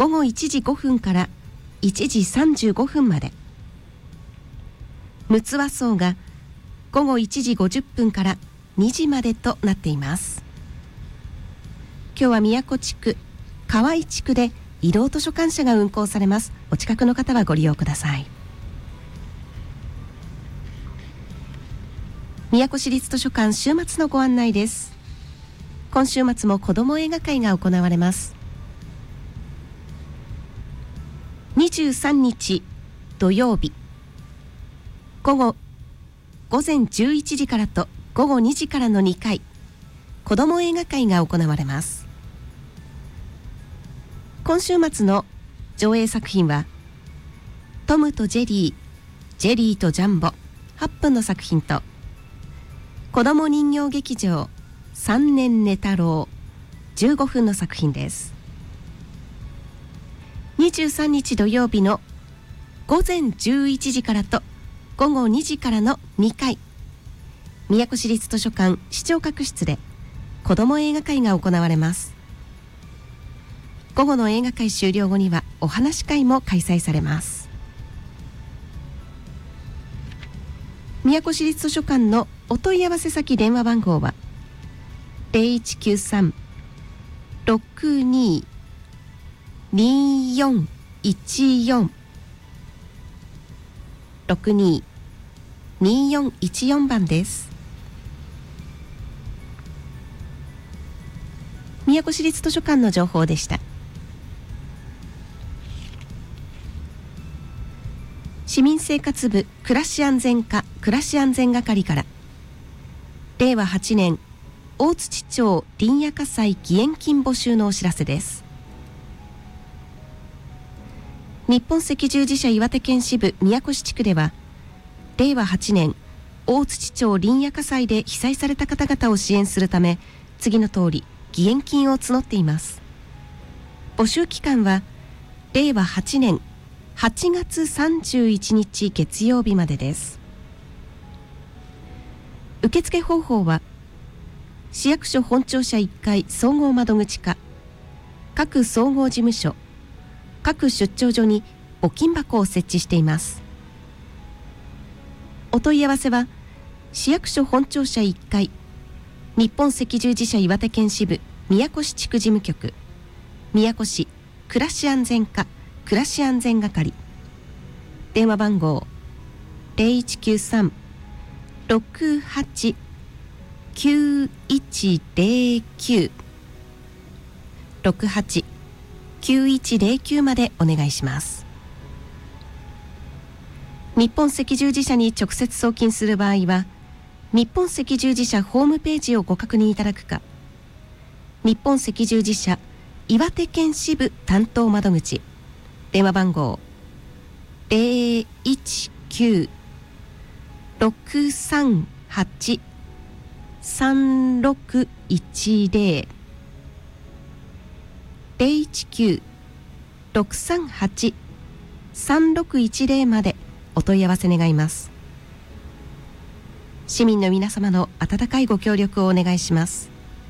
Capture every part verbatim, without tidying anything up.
ごごいちじごふんからいちじさんじゅうごふんまで、陸奥和荘がごごいちじごじゅっぷんからにじまでとなっています。今日は宮古地区、河合地区で移動図書館車が運行されます。お近くの方はご利用ください。宮古市立図書館週末のご案内です。今週末も子ども映画会が行われます。にじゅうさんにち土曜日、午後午前じゅういちじからと午後にじからのにかい、子ども映画会が行われます。今週末の上映作品はトムとジェリー、ジェリーとジャンボはっぷんの作品と、子ども人形劇場さんねん寝太郎じゅうごふんの作品です。にじゅうさんにち土曜日の午前じゅういちじからと午後にじからのにかい、宮古市立図書館視聴覚室で子ども映画会が行われます。午後の映画会終了後にはお話し会も開催されます。宮古市立図書館のお問い合わせ先電話番号は ゼロいちきゅうさん ろくに によんいちよん ろくに によんいちよん 番です。宮古市立図書館の情報でした。市民生活部暮らし安全課暮らし安全係から、れいわはちねん大槌町林野火災義援金募集のお知らせです。日本赤十字社岩手県支部宮古市地区では、れいわはちねん大槌町林野火災で被災された方々を支援するため、次の通り義援金を募っています。募集期間はれいわはちねんはちがつさんじゅういちにち月曜日までです。受付方法は市役所本庁舎いっかい総合窓口課、各総合事務所、各出張所に募金箱を設置しています。お問い合わせは市役所本庁舎いっかい日本赤十字社岩手県支部宮古市地区事務局、宮古市暮らし安全課暮らし安全係、電話番号 ゼロいちきゅうさん ろくはち きゅういちゼロきゅう ろくはち きゅういちゼロきゅうまでお願いします。日本赤十字社に直接送金する場合は、日本赤十字社ホームページをご確認いただくか、日本赤十字社岩手県支部担当窓口、電話番号 ゼロいちきゅう ろくさんはち さんろくいちゼロ ゼロいちきゅう ろくさんはち さんろくいちゼロまでお問い合わせ願います。市民の皆様の温かいご協力をお願いします。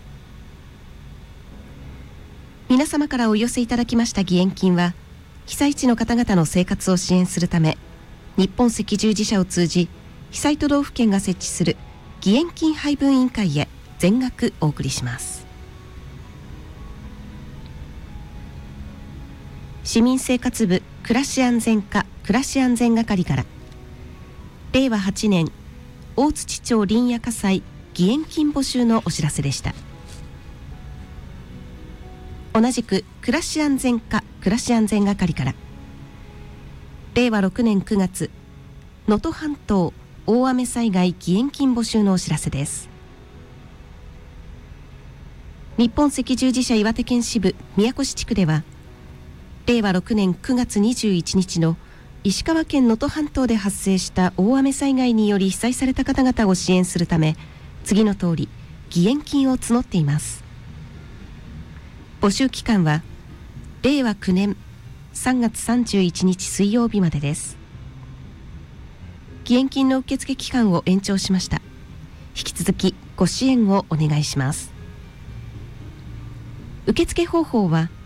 皆様からお寄せいただきました義援金は、被災地の方々の生活を支援するため、日本赤十字社を通じ被災都道府県が設置する義援金配分委員会へ全額お送りします。市民生活部暮らし安全課暮らし安全係から、れいわはちねん大槌町林野火災義援金募集のお知らせでした。同じく暮らし安全課暮らし安全係から、れいわろくねんくがつ能登半島大雨災害義援金募集のお知らせです。日本赤十字社岩手県支部宮古市地区では、れいわろくねんくがつにじゅういちにちの石川県能登半島で発生した大雨災害により被災された方々を支援するため、次の通り義援金を募っています。募集期間はれいわきゅうねんさんがつさんじゅういちにち水曜日までです。義援金の受付期間を延長しました。引き続きご支援をお願いします。受付方法は